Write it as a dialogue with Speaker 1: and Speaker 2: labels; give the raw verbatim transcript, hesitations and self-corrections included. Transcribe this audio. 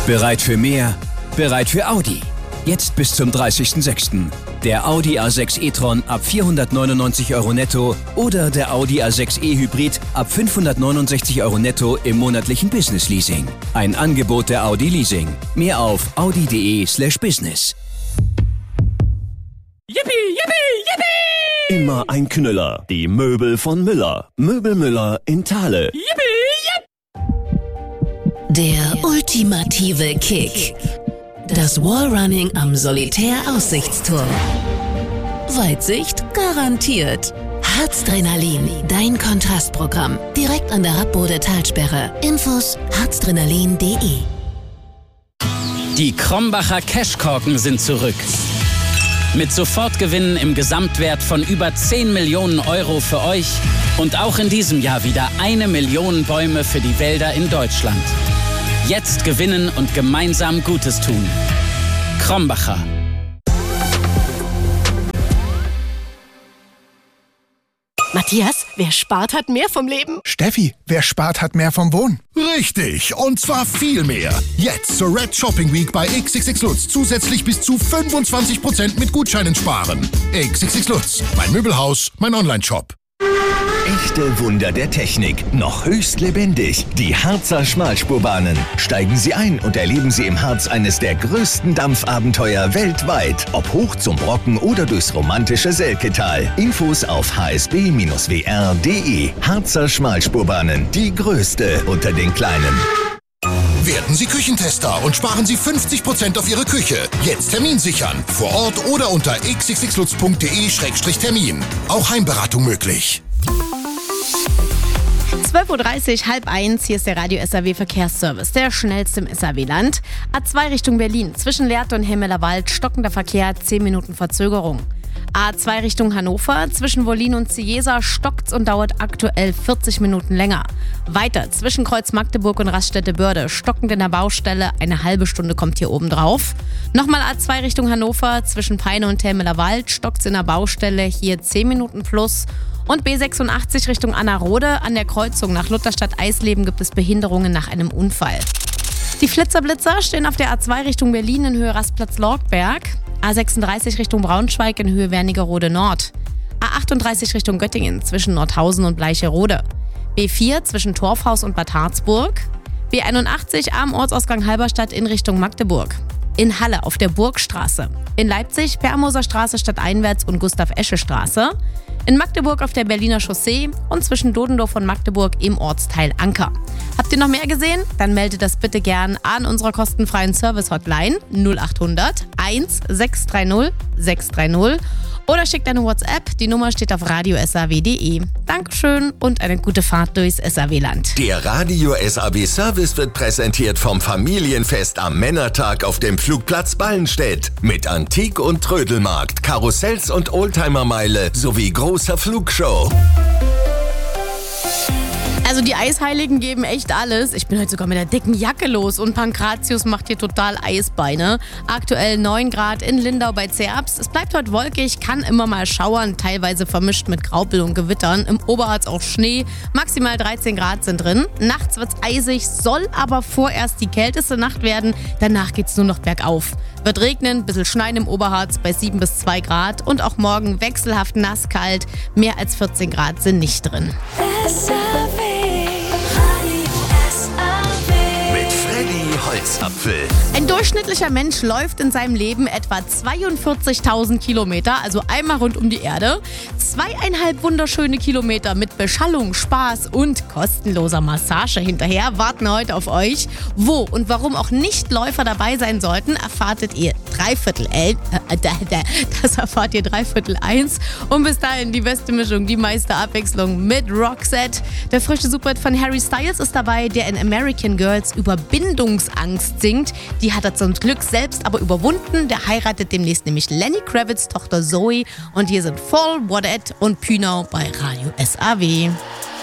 Speaker 1: Bereit für mehr? Bereit für Audi. Jetzt bis zum dreißigsten sechsten Der Audi A sechs e-tron ab vierhundertneunundneunzig Euro netto oder der Audi A sechs e-Hybrid ab fünfhundertneunundsechzig Euro netto im monatlichen Business-Leasing. Ein Angebot der Audi Leasing. Mehr auf audi.de slash business.
Speaker 2: Yippie, yippie, yippie!
Speaker 3: Immer ein Knüller. Die Möbel von Müller. Möbel Müller in Thale.
Speaker 2: Yippie, yipp!
Speaker 4: Der ultimative Kick. Das Wallrunning am Solitär-Aussichtsturm. Weitsicht garantiert. Harzdrenalin, dein Kontrastprogramm. Direkt an der Radbode Talsperre. Infos harzdrenalin punkt de.
Speaker 5: Die Krombacher Cashkorken sind zurück. Mit Sofortgewinnen im Gesamtwert von über zehn Millionen Euro für euch und auch in diesem Jahr wieder eine Million Bäume für die Wälder in Deutschland. Jetzt gewinnen und gemeinsam Gutes tun. Krombacher.
Speaker 6: Matthias, wer spart, hat mehr vom Leben.
Speaker 7: Steffi, wer spart, hat mehr vom Wohnen.
Speaker 8: Richtig, und zwar viel mehr. Jetzt zur Red Shopping Week bei X X X Lutz zusätzlich bis zu fünfundzwanzig Prozent mit Gutscheinen sparen. X X X Lutz, mein Möbelhaus, mein Online-Shop.
Speaker 9: Echte Wunder der Technik, noch höchst lebendig. Die Harzer Schmalspurbahnen. Steigen Sie ein und erleben Sie im Harz eines der größten Dampfabenteuer weltweit. Ob hoch zum Brocken oder durchs romantische Selketal. Infos auf h s b dash w r punkt de. Harzer Schmalspurbahnen, die größte unter den kleinen.
Speaker 8: Werden Sie Küchentester und sparen Sie fünfzig Prozent auf Ihre Küche. Jetzt Termin sichern. Vor Ort oder unter x x x lutz punkt de Schrägstrich Termin. Auch Heimberatung möglich.
Speaker 6: zwölf Uhr dreißig, halb eins, hier ist der Radio S A W Verkehrsservice, der schnellste im S A W-Land. A zwei Richtung Berlin, zwischen Lehrte und Hemmelerwald, stockender Verkehr, zehn Minuten Verzögerung. A zwei Richtung Hannover, zwischen Wollin und Ciesa stockt's und dauert aktuell vierzig Minuten länger. Weiter, zwischen Kreuz Magdeburg und Raststätte-Börde, stockend in der Baustelle, eine halbe Stunde kommt hier oben drauf. Nochmal A zwei Richtung Hannover, zwischen Peine und Hemmelerwald, stockt's in der Baustelle, hier zehn Minuten plus. Und B sechsundachtzig Richtung Annerode, an der Kreuzung nach Lutherstadt-Eisleben gibt es Behinderungen nach einem Unfall. Die Flitzerblitzer stehen auf der A zwei Richtung Berlin in Höhe Rastplatz-Lortberg, A sechsunddreißig Richtung Braunschweig in Höhe Wernigerode Nord, A achtunddreißig Richtung Göttingen zwischen Nordhausen und Bleicherode, B vier zwischen Torfhaus und Bad Harzburg, B einundachtzig am Ortsausgang Halberstadt in Richtung Magdeburg, in Halle auf der Burgstraße, in Leipzig Permoser Straße stadteinwärts und Gustav-Esche-Straße, in Magdeburg auf der Berliner Chaussee und zwischen Dodendorf und Magdeburg im Ortsteil Anker. Habt ihr noch mehr gesehen? Dann meldet das bitte gern an unserer kostenfreien Service-Hotline null achthundert eins sechs drei null sechs drei null oder schickt eine WhatsApp. Die Nummer steht auf radio s a w punkt de. Dankeschön und eine gute Fahrt durchs S A W-Land.
Speaker 9: Der Radio S A W Service wird präsentiert vom Familienfest am Männertag auf dem Flugplatz Ballenstedt. Mit Antik- und Trödelmarkt, Karussells und Oldtimermeile sowie großer Flugshow.
Speaker 6: Also die Eisheiligen geben echt alles. Ich bin heute sogar mit der dicken Jacke los und Pankratius macht hier total Eisbeine. Aktuell neun Grad in Lindau bei Zerbst. Es bleibt heute wolkig, kann immer mal schauern, teilweise vermischt mit Graupel und Gewittern. Im Oberharz auch Schnee, maximal dreizehn Grad sind drin. Nachts wird's eisig, soll aber vorerst die kälteste Nacht werden. Danach geht's nur noch bergauf. Wird regnen, bisschen schneien im Oberharz bei sieben bis zwei Grad und auch morgen wechselhaft nass kalt. Mehr als vierzehn Grad sind nicht drin.
Speaker 9: Holzapfel.
Speaker 6: Ein durchschnittlicher Mensch läuft in seinem Leben etwa zweiundvierzigtausend Kilometer, also einmal rund um die Erde. Zweieinhalb wunderschöne Kilometer mit Beschallung, Spaß und kostenloser Massage hinterher warten heute auf euch. Wo und warum auch Nichtläufer dabei sein sollten, erfahrtet ihr dreiviertel elf, äh, das erfahrt ihr dreiviertel eins. Und bis dahin die beste Mischung, die meiste Abwechslung mit Roxette. Der frische Superhit von Harry Styles ist dabei, der in American Girls über Bindungsangst singt. Die hat er zum Glück selbst aber überwunden. Der heiratet demnächst nämlich Lenny Kravitz' Tochter Zoe. Und hier sind Fall, What It und Pünau bei Radio S A W.